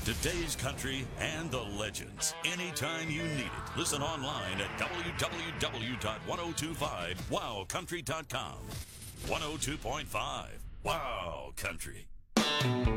Today's country and the legends. Anytime you need it. Listen online at www.1025wowcountry.com. 102.5 Wow Country.